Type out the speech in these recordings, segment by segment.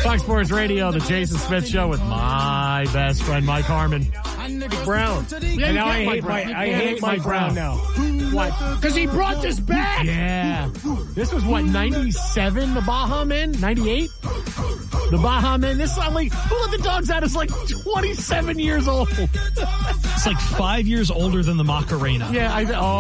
Fox Sports Radio, the Jason Smith Show with my best friend, Mike Harmon. Mike Brown. Yeah, And now I hate Mike Brown now. What? Because he brought this back. Yeah. This was what, 97, the Baja Men? 98? The Baja Men. This is like, who let the dogs out? Is like 27 years old. It's like 5 years older than the Macarena. Yeah.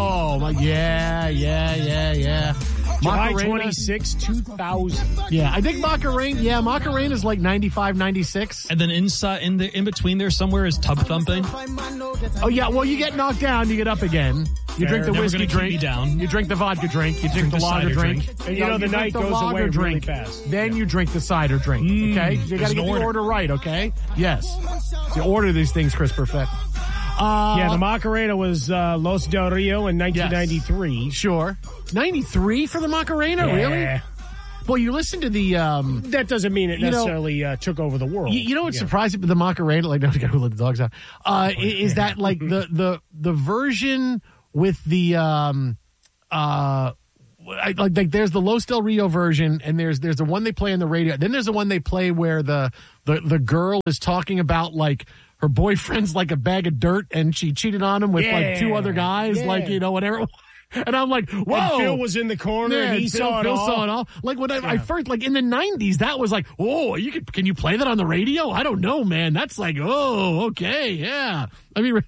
Yeah. July Macarena. 26, 2000. Yeah, I think Macarena. Yeah, Macarena is like 95, 96. And then in between there somewhere is Tub Thumping. Oh yeah, well you get knocked down, you get up again. You drink the Never whiskey gonna keep drink. me down. You drink the vodka drink. You drink the lager cider drink. And you know the night drink goes lager away really drink. fast. Then you drink the cider drink. Okay, you got to get the order right. Okay, yes. You order these things, Chris Perfect. Yeah, the Macarena was Los Del Rio in 1993. Yes. Sure. 93 for the Macarena, Yeah. really? Well, you listen to the That doesn't mean it necessarily took over the world. You know what's surprising? The Macarena, like, no, who let the dogs out? Is that like the version with the like there's the Los Del Rio version, and there's the one they play on the radio. Then there's the one they play where the girl is talking about like her boyfriend's like a bag of dirt, and she cheated on him with like two other guys, like whatever. And I'm like, whoa. And Phil was in the corner, and he saw it all. Like, when I first, like, in the 90s, that was like, oh, can you play that on the radio? I don't know, man. That's like, oh, okay, yeah. I mean,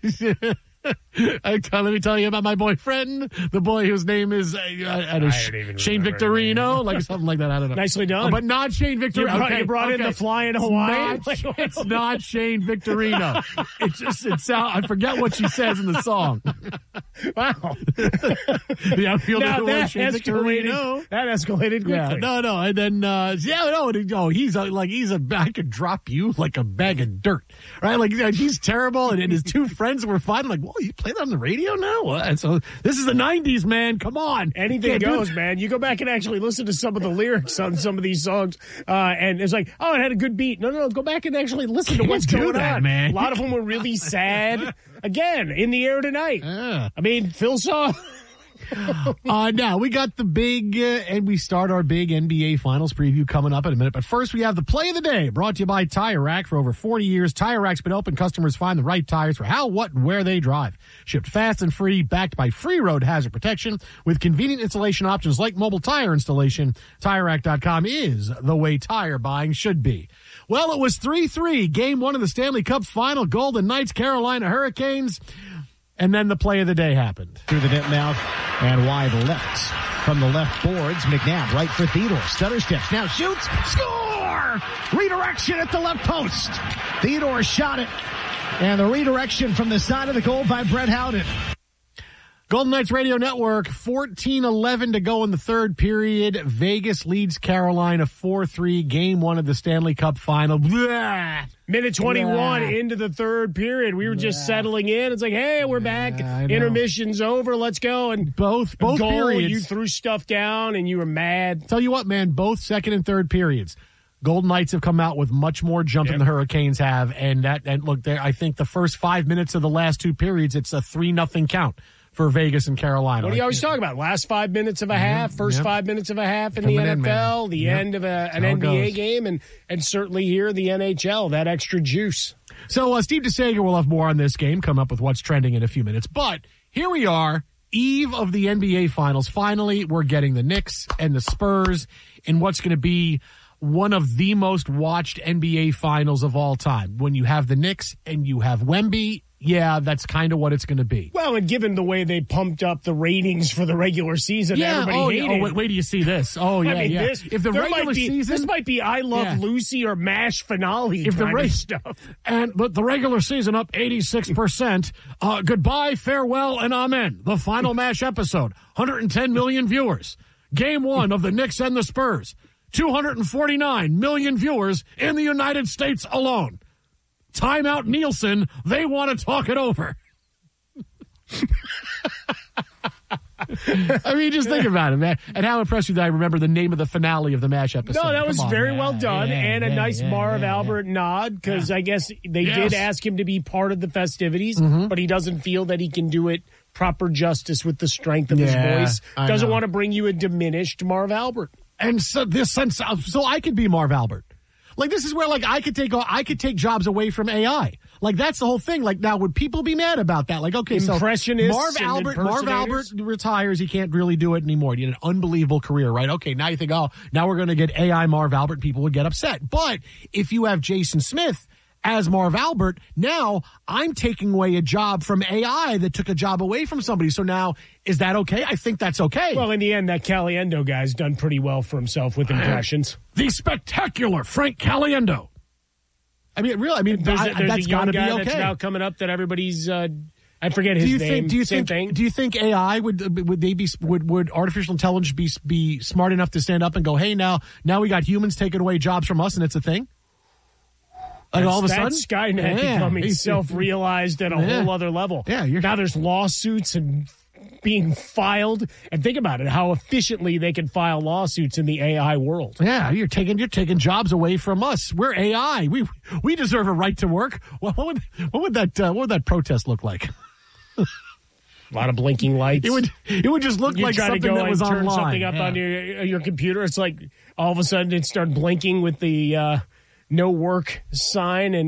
let me tell you about my boyfriend, the boy whose name is Shane Victorino, like something like that. I don't know. Nicely done. But not Shane Victorino. You brought in the Flying Hawaiian. It's not Shane Victorino. I forget what she says in the song. Wow. The outfielder Now that Shane Victorino. That escalated quickly. Yeah, no, and then he's I could drop you like a bag of dirt, right? Like he's terrible, and his two friends were fine. I'm like, whoa, you play that on the radio now? And so this is the 90s, man. Come on, anything goes, man. You go back and actually listen to some of the lyrics on some of these songs, and it's like, oh, it had a good beat. No, go back and actually listen to what's going on, man. A lot of them were really sad. Again, In the Air Tonight. I mean, Phil saw. Now we got the big, and we start our big NBA Finals preview coming up in a minute. But first, we have the play of the day, brought to you by Tire Rack. For over 40 years, Tire Rack's been helping customers find the right tires for how, what, and where they drive. Shipped fast and free, backed by free road hazard protection, with convenient installation options like mobile tire installation. TireRack.com is the way tire buying should be. Well, it was 3-3, Game 1 of the Stanley Cup Final, Golden Knights, Carolina Hurricanes. And then the play of the day happened. Through the net mouth and wide left. From the left boards, McNabb right for Theodore. Stutter steps, now shoots, score! Redirection at the left post. Theodore shot it. And the redirection from the side of the goal by Brett Howden. Golden Knights Radio Network, 14:11 to go in the third period. Vegas leads Carolina 4-3, Game 1 of the Stanley Cup Final. Blah. Minute 21 into the third period. We were just settling in. It's like, hey, we're back. Intermission's over. Let's go. And both goal, periods. You threw stuff down and you were mad. Tell you what, man, both second and third periods. Golden Knights have come out with much more jump than the Hurricanes have. And look, I think the first 5 minutes of the last two periods, it's a 3-0 count for Vegas and Carolina. What do you always talk about? Last 5 minutes of a half, first 5 minutes of a half in the NFL, the end of an NBA game, and certainly here the NHL, that extra juice. So Steve DeSager will have more on this game, come up with what's trending in a few minutes. But here we are, eve of the NBA Finals. Finally, we're getting the Knicks and the Spurs in what's going to be one of the most watched NBA Finals of all time. When you have the Knicks and you have Wemby, yeah, that's kind of what it's going to be. Well, and given the way they pumped up the ratings for the regular season, everybody hated it. Wait till you see this. Oh, yeah, If the regular season... This might be I Love Lucy or MASH finale of stuff. But the regular season up 86%. Goodbye, farewell, and amen. The final MASH episode. 110 million viewers. Game 1 of the Knicks and the Spurs. 249 million viewers in the United States alone. Timeout Nielsen, they want to talk it over. I mean, just think about it, man. And how impressed with I remember the name of the finale of the MASH episode. No, that was very well done, and a nice Marv Albert nod, because I guess they did ask him to be part of the festivities, but he doesn't feel that he can do it proper justice with the strength of his voice. Doesn't want to bring you a diminished Marv Albert. And so so I could be Marv Albert. Like, this is where, like, I could take jobs away from AI. Like, that's the whole thing. Like, now, would people be mad about that? Like, okay, so Marv Albert retires. He can't really do it anymore. He had an unbelievable career, right? Okay, now you think, oh, now we're going to get AI Marv Albert. People would get upset. But if you have Jason Smith as Marv Albert, now I'm taking away a job from AI that took a job away from somebody. So now, is that okay? I think that's okay. Well, in the end, that Caliendo guy's done pretty well for himself with impressions. The spectacular Frank Caliendo. I mean, really, there's that's got to be okay. That's now coming up that everybody's. I forget his name. Do you think AI would artificial intelligence be smart enough to stand up and go, hey, now we got humans taking away jobs from us, and it's a thing? Like all of a sudden, Skynet becoming self-realized at a whole other level. Yeah, now there's lawsuits and being filed, and think about it, how efficiently they can file lawsuits in the AI world. Yeah, you're taking jobs away from us. We're AI. We deserve a right to work. What would that protest look like? A lot of blinking lights. It would just look like something that was online. Turn something up on your computer. It's like all of a sudden it started blinking with the no work sign, and